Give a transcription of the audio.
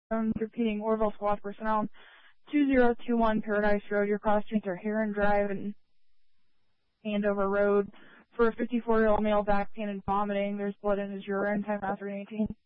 Repeating, Orville Squad personnel, 2021 Paradise Road. Your cross streets are Heron Drive and Andover Road. For a 54-year-old male, back pain and vomiting. There's blood in his urine. Time out 318.